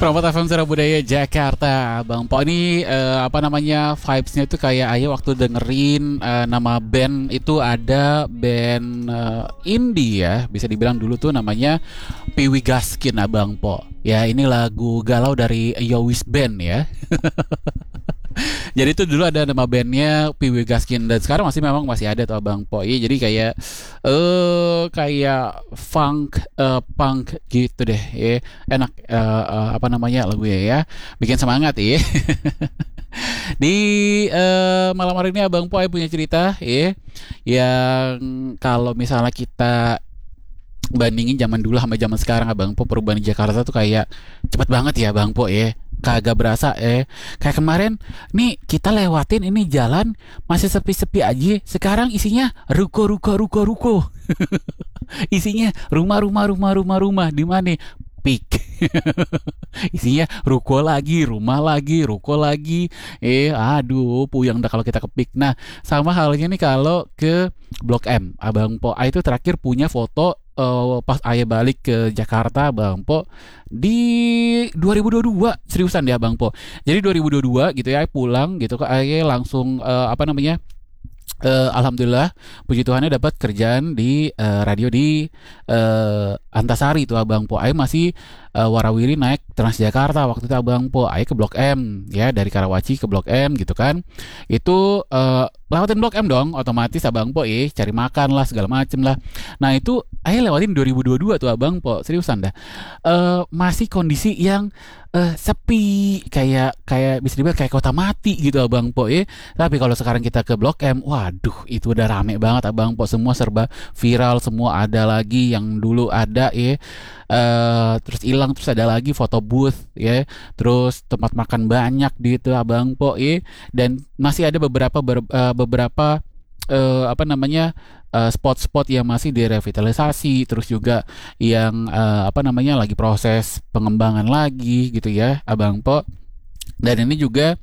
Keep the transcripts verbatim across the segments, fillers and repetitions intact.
Promote F M Suara Budaya Jakarta, Bang Po. Ini eh, apa namanya, vibes-nya tuh kayak ayo waktu dengerin eh, nama band itu, ada band eh, indie ya, bisa dibilang dulu tuh namanya Piwi Gaskin, Abang Po. Ya ini lagu galau dari Yowis Band ya. Jadi itu dulu ada nama bandnya Piwi Gaskin, dan sekarang masih memang masih ada tuh Abang Po. Iya, jadi kayak eh kayak funk eh, punk gitu deh ya. Enak eh, eh, apa namanya lagunya ya. Bikin semangat ya. Di eh, malam hari ini Abang Po punya cerita ya, yang kalau misalnya kita bandingin zaman dulu sama zaman sekarang Abang Po, perubahan di Jakarta tuh kayak cepet banget ya Bang Po ya. Kagak berasa eh kayak kemarin nih kita lewatin ini jalan masih sepi-sepi aja, sekarang isinya ruko ruko ruko ruko. Isinya rumah rumah rumah rumah rumah di mana? Pik. Isinya ruko lagi, rumah lagi, ruko lagi. Eh aduh puyeng dah kalau kita ke Pik. Nah sama halnya nih kalau ke Blok M Abang Po. A itu terakhir punya foto uh, pas ayah balik ke Jakarta Bang Po di dua ribu dua puluh dua, seriusan ya Bang Po. Jadi dua ribu dua puluh dua gitu ya, pulang gitu kok ayah langsung uh, apa namanya, Uh, alhamdulillah puji Tuhannya dapat kerjaan di uh, radio di uh, Antasari itu Abang Po. Ayo masih uh, warawiri naik Transjakarta waktu itu Abang Po. Ayo ke Blok M ya, dari Karawaci ke Blok M gitu kan. Itu uh, lewatin Blok M dong otomatis Abang Po, eh cari makan lah segala macem lah. Nah itu ayo lewatin dua ribu dua puluh dua tuh Abang Po, seriusan dah. Uh, masih kondisi yang uh, sepi, kayak kayak bisa dibilang kayak kota mati gitu Abang Po ya. Tapi kalau sekarang kita ke Blok M, waduh itu udah rame banget Abang Po, semua serba viral, semua ada lagi yang dulu ada ya. Uh, terus hilang, terus ada lagi foto booth ya, terus tempat makan banyak gitu Abang Po ya. Dan masih ada beberapa ber, uh, beberapa uh, apa namanya uh, spot-spot yang masih direvitalisasi, terus juga yang uh, apa namanya lagi proses pengembangan lagi gitu ya Abang Po. Dan ini juga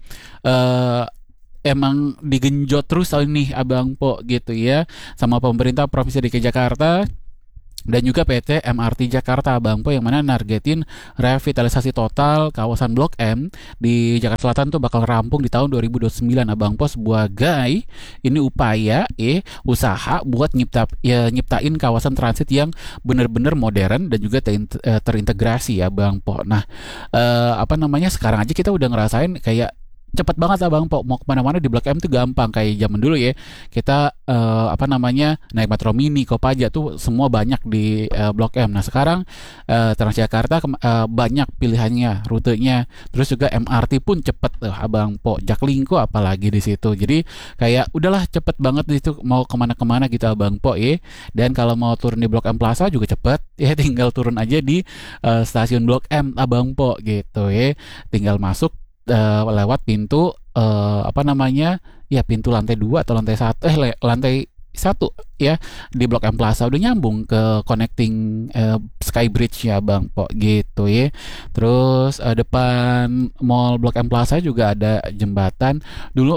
uh, emang digenjot terus tahun ini Abang Po gitu ya, sama pemerintah Provinsi D K Jakarta dan juga P T M R T Jakarta Abang Po, yang mana nargetin revitalisasi total kawasan Blok M di Jakarta Selatan tuh bakal rampung di tahun dua ribu dua puluh sembilan Abang Po, sebagai ini upaya eh usaha buat nyipta ya, nyiptain kawasan transit yang benar-benar modern dan juga ter- terintegrasi ya Abang Po. Nah eh, apa namanya, sekarang aja kita udah ngerasain kayak cepet banget Abang Po, mau kemana-mana di Blok M tuh gampang. Kayak zaman dulu ya, kita uh, apa namanya naik Metro Mini, Kopaja tuh semua banyak di uh, Blok M. Nah sekarang uh, Transjakarta uh, banyak pilihannya, rutenya, terus juga M R T pun cepet uh, Abang Po, Jaklingko apalagi di situ. Jadi kayak udahlah cepet banget di situ, mau kemana-kemana gitu Abang Po ya. Dan kalau mau turun di Blok M Plaza juga cepet ya, tinggal turun aja di uh, stasiun Blok M Abang Po gitu ya, tinggal masuk Uh, lewat pintu uh, apa namanya ya, pintu lantai dua atau lantai satu eh le- lantai satu ya di Blok M Plaza, udah nyambung ke connecting uh, Skybridge ya Bang Po gitu ya. Terus uh, depan mall Blok M Plaza juga ada jembatan. Dulu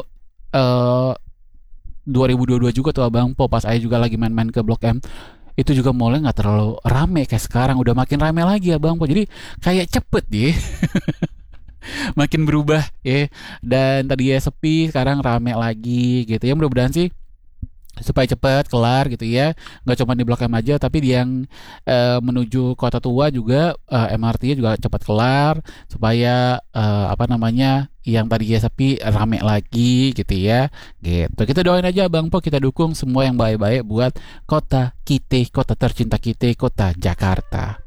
uh, dua ribu dua puluh dua juga tuh Bang Po, pas saya juga lagi main-main ke Blok M, itu juga mallnya nggak terlalu rame kayak sekarang, udah makin rame lagi ya Bang Po. Jadi kayak cepet ya. Makin berubah ya, dan tadi ya sepi sekarang rame lagi gitu ya. Mudah-mudahan sih supaya cepat kelar gitu ya, nggak cuma di Blok M aja, tapi di yang uh, menuju Kota Tua juga uh, M R T-nya juga cepat kelar, supaya uh, apa namanya yang tadi ya sepi rame lagi gitu ya. Gitu kita doain aja Bang Po, kita dukung semua yang baik-baik buat kota kita, kota tercinta kita, kota Jakarta.